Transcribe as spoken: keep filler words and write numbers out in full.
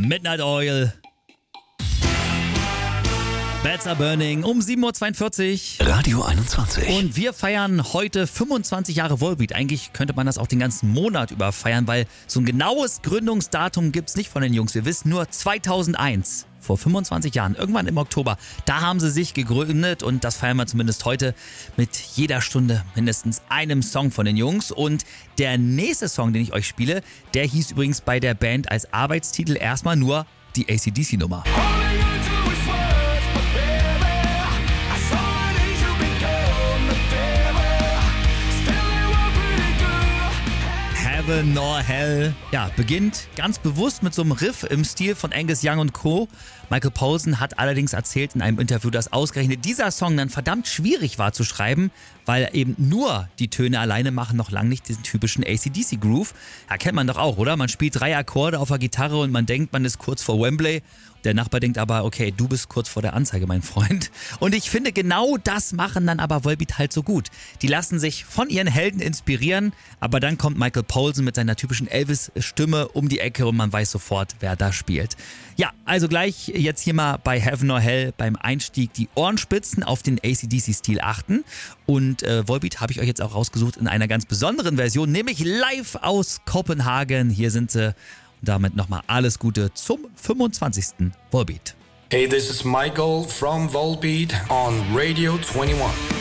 Midnight Oil. Beds are burning um sieben Uhr zweiundvierzig. Radio einundzwanzig. Und wir feiern heute fünfundzwanzig Jahre Volbeat. Eigentlich könnte man das auch den ganzen Monat über feiern, weil so ein genaues Gründungsdatum gibt's nicht von den Jungs. Wir wissen nur zweitausendeins. Vor fünfundzwanzig Jahren, irgendwann im Oktober, da haben sie sich gegründet und das feiern wir zumindest heute mit jeder Stunde mindestens einem Song von den Jungs. Und der nächste Song, den ich euch spiele, der hieß übrigens bei der Band als Arbeitstitel erstmal nur die A C D C-Nummer. Heaven or Hell. Ja, beginnt ganz bewusst mit so einem Riff im Stil von Angus Young und Co. Michael Poulsen hat allerdings erzählt in einem Interview, dass ausgerechnet dieser Song dann verdammt schwierig war zu schreiben, weil eben nur die Töne alleine machen noch lange nicht diesen typischen A C D C-Groove. Ja, kennt man doch auch, oder? Man spielt drei Akkorde auf der Gitarre und man denkt, man ist kurz vor Wembley. Der Nachbar denkt aber, okay, du bist kurz vor der Anzeige, mein Freund. Und ich finde, genau das machen dann aber Volbeat halt so gut. Die lassen sich von ihren Helden inspirieren, aber dann kommt Michael Poulsen mit seiner typischen Elvis-Stimme um die Ecke und man weiß sofort, wer da spielt. Ja, also gleich jetzt hier mal bei Heaven or Hell beim Einstieg die Ohrenspitzen auf den A C D C-Stil achten. Und äh, Volbeat habe ich euch jetzt auch rausgesucht in einer ganz besonderen Version, nämlich live aus Kopenhagen. Hier sind sie. Und damit nochmal alles Gute zum fünfundzwanzigsten Volbeat. Hey, this is Michael from Volbeat on Radio einundzwanzig.